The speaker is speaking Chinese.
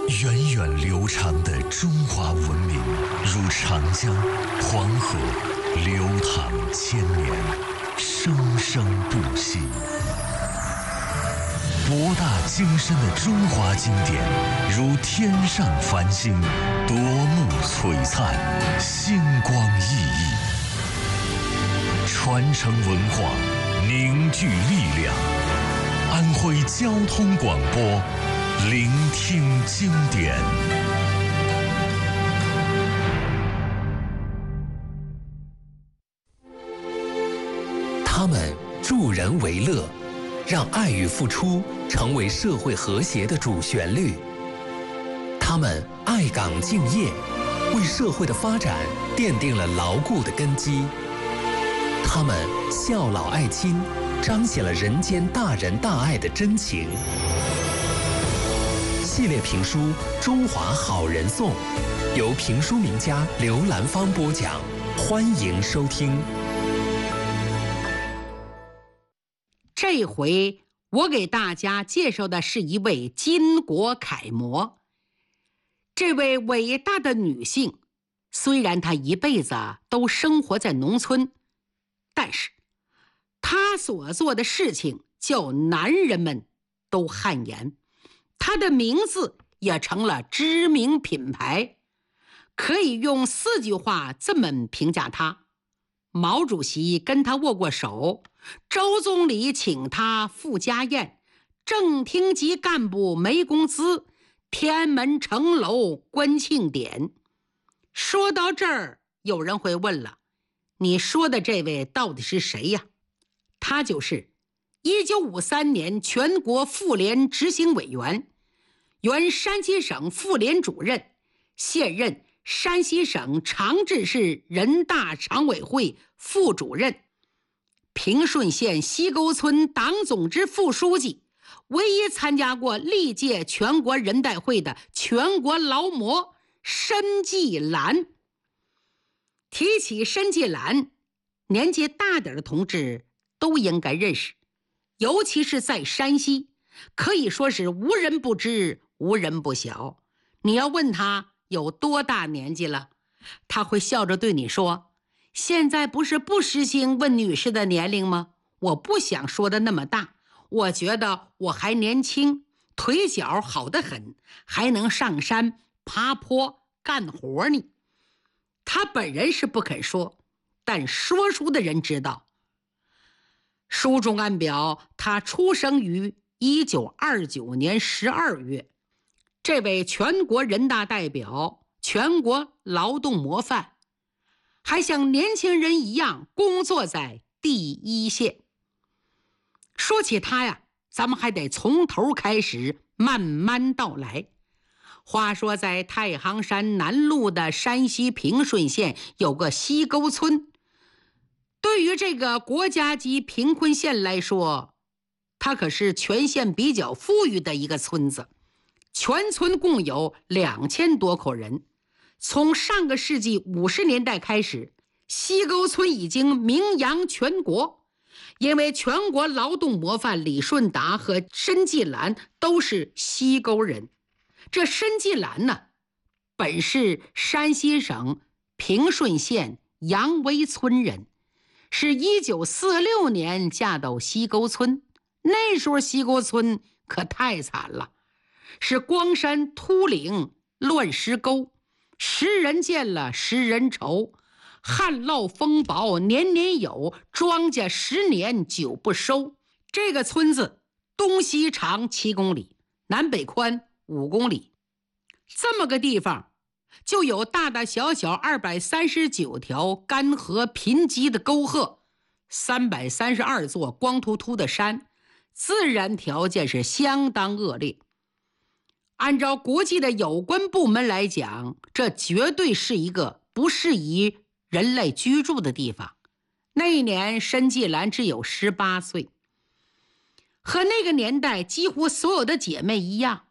源远流长的中华文明，如长江、黄河，流淌千年，生生不息。博大精深的中华经典，如天上繁星，夺目璀璨，星光熠熠。传承文化，凝聚力量。安徽交通广播，聆听经典。 他们助人为乐，让爱与付出成为社会和谐的主旋律。他们爱岗敬业，为社会的发展奠定了牢固的根基。他们孝老爱亲，彰显了人间大仁大爱的真情。系列评书《中华好人颂》，由评书名家刘兰芳播讲，欢迎收听。 这回我给大家介绍的是一位巾帼楷模。这位伟大的女性，虽然她一辈子都生活在农村，但是她所做的事情叫男人们都汗颜，她的名字也成了知名品牌。可以用4句话这么评价她：毛主席跟她握过手，周总理请她赴家宴，正厅级干部没工资，天安门城楼观庆典。说到这儿，有人会问了，你说的这位到底是谁呀？他就是1953年全国妇联执行委员，原山西省妇联主任，现任山西省长治市人大常委会副主任，平顺县西沟村党总支副书记，唯一参加过历届全国人代会的全国劳模申纪兰。提起申纪兰，年纪大点的同志都应该认识，尤其是在山西，可以说是无人不知，无人不晓。你要问他有多大年纪了，他会笑着对你说，现在不是不实行问女士的年龄吗？我不想说的那么大，我觉得我还年轻，腿脚好得很，还能上山爬坡干活呢。他本人是不肯说，但说书的人知道。书中暗表他出生于1929年12月。这位全国人大代表，全国劳动模范，还像年轻人一样工作在第一线。说起他呀，咱们还得从头开始慢慢道来。话说在太行山南麓的山西平顺县有个西沟村，对于这个国家级贫困县来说，它可是全县比较富裕的一个村子，全村共有2000多口人。从上个世纪50年代开始，西沟村已经名扬全国，因为全国劳动模范李顺达和申纪兰都是西沟人。这申纪兰呢，本是山西省平顺县杨威村人，是1946年嫁到西沟村。那时候西沟村可太惨了，是光山秃岭乱石沟，识人见了识人愁，旱涝风雹年年有，庄稼10年久不收。这个村子东西长7公里，南北宽5公里，这么个地方就有大大小小239条干涸贫瘠的沟壑，332座光秃秃的山，自然条件是相当恶劣。按照国际的有关部门来讲，这绝对是一个不适宜人类居住的地方。那一年申纪兰只有18岁，和那个年代几乎所有的姐妹一样，